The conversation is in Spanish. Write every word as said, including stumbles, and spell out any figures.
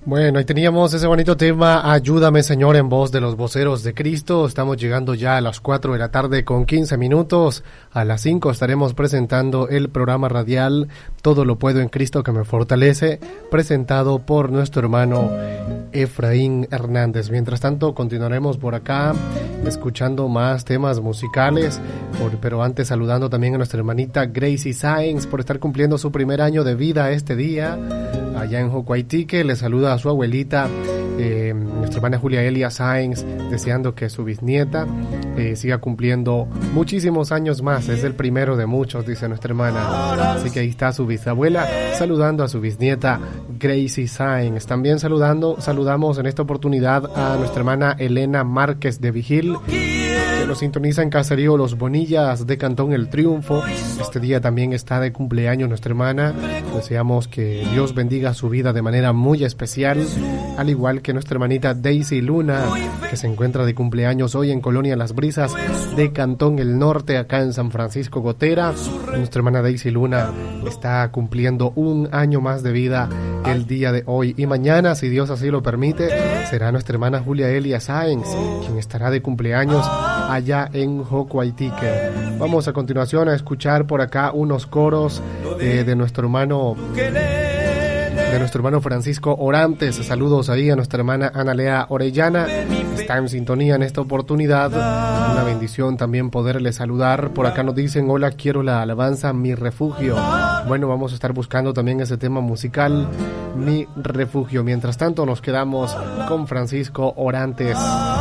Bueno, ahí teníamos ese bonito tema, Ayúdame Señor, en voz de los voceros de Cristo. Estamos llegando ya a las cuatro de la tarde con quince minutos. A las cinco estaremos presentando el programa radial Todo lo puedo en Cristo que me fortalece, presentado por nuestro hermano Efraín Hernández. Mientras tanto, continuaremos por acá escuchando más temas musicales, por, pero antes saludando también a nuestra hermanita Gracie Sáenz por estar cumpliendo su primer año de vida este día allá en Jocuaitique. Le saluda a su abuelita, eh, nuestra hermana Julia Elia Sáenz, deseando que su bisnieta eh, siga cumpliendo muchísimos años más. Es el primero de muchos, dice nuestra hermana. Así que ahí está su bisabuela saludando a su bisnieta Gracie Sáenz. También saludando, saludamos en esta oportunidad a nuestra hermana Elena Márquez de Vigil, que nos sintoniza en Caserío Los Bonillas de Cantón El Triunfo. Este día también está de cumpleaños nuestra hermana. Deseamos que Dios bendiga su vida de manera muy especial, al igual que nuestra hermanita Daisy Luna, que se encuentra de cumpleaños hoy en Colonia Las Brisas de Cantón El Norte, acá en San Francisco Gotera. Nuestra hermana Daisy Luna está cumpliendo un año más de vida el día de hoy, y mañana, si Dios así lo permite, será nuestra hermana Julia Elia Sáenz quien estará de cumpleaños allá en Jocuaitique. Vamos a continuación a escuchar por acá unos coros eh, de nuestro hermano de nuestro hermano Francisco Orantes. Saludos ahí a nuestra hermana Analea Orellana, está en sintonía en esta oportunidad. Una bendición también poderle saludar. Por acá nos dicen: hola, quiero la alabanza Mi Refugio. Bueno, vamos a estar buscando también ese tema musical, Mi Refugio. Mientras tanto nos quedamos con Francisco Orantes.